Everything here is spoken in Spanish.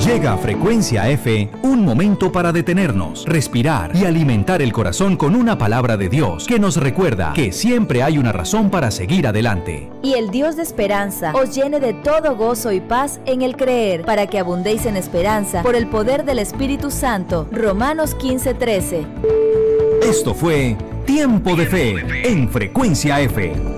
Llega a Frecuencia F, un momento para detenernos, respirar y alimentar el corazón con una palabra de Dios que nos recuerda que siempre hay una razón para seguir adelante. Y el Dios de esperanza os llene de todo gozo y paz en el creer, para que abundéis en esperanza por el poder del Espíritu Santo. Romanos 15:13. Esto fue Tiempo de Fe en Frecuencia F.